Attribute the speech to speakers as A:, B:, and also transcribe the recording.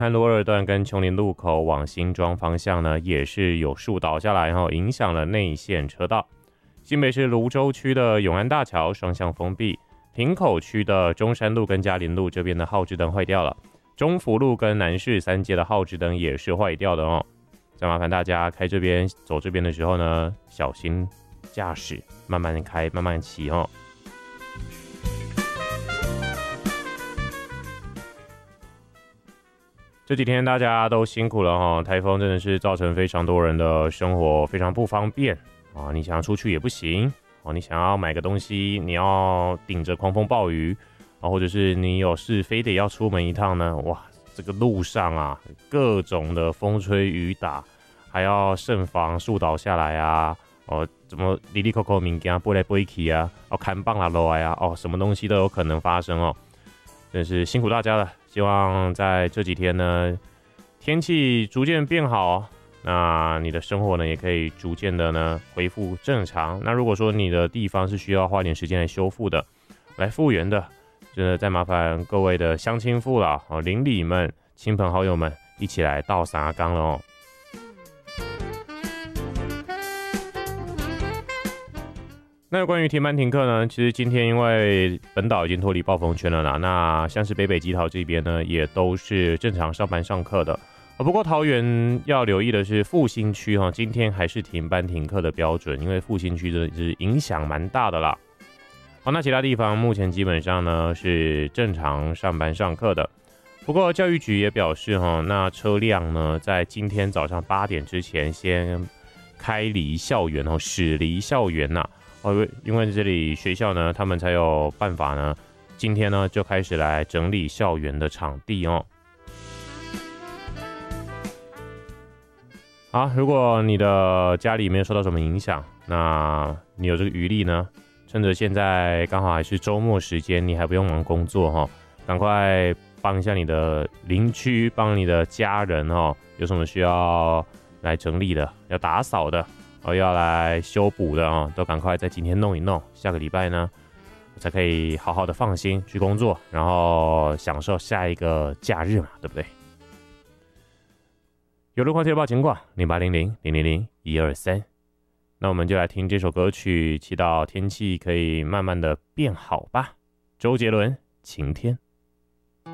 A: 汉罗尔段跟琼林路口往新庄方向呢，也是有树倒下来，然后影响了内线车道。新北市芦洲区的永安大桥双向封闭，林口区的中山路跟嘉林路这边的号志灯坏掉了，中福路跟南市三街的号志灯也是坏掉的哦。再麻烦大家开这边走这边的时候呢，小心驾驶，慢慢开，慢慢骑哦。这几天大家都辛苦了哈，台风真的是造成非常多人的生活非常不方便啊！你想要出去也不行哦，你想要买个东西，你要顶着狂风暴雨啊，或者是你有事非得要出门一趟呢，哇，这个路上啊，各种的风吹雨打，还要慎防树倒下来啊，哦，怎么里里扣扣物件飞来飞去啊，哦，看棒啦落来啊，哦，什么东西都有可能发生哦，真是辛苦大家了。希望在这几天呢，天气逐渐变好，那你的生活呢也可以逐渐的呢恢复正常。那如果说你的地方是需要花点时间来修复的、来复原的，真的再麻烦各位的乡亲父老、邻里们、亲朋好友们一起来倒沙缸了哦。那有关于停班停课呢？其实今天因为本岛已经脱离暴风圈了啦，那像是北北基桃这边呢，也都是正常上班上课的。不过桃园要留意的是复兴区哈，今天还是停班停课的标准，因为复兴区的是影响蛮大的啦。好，那其他地方目前基本上呢是正常上班上课的。不过教育局也表示哈，那车辆呢在今天早上8点之前先开离校园哦，驶离校园呐。因为这里学校呢，他们才有办法呢，今天呢就开始来整理校园的场地哦。好，如果你的家里没有受到什么影响，那你有这个余力呢，趁着现在刚好还是周末时间，你还不用忙工作哈，赶快帮一下你的邻居，帮你的家人哦，有什么需要来整理的，要打扫的。要来修补的哦，都赶快在今天弄一弄，下个礼拜呢，才可以好好的放心去工作，然后享受下一个假日嘛，对不对？有路况接报情况0800-000-123，那我们就来听这首歌曲，祈祷天气可以慢慢的变好吧。周杰伦，晴天。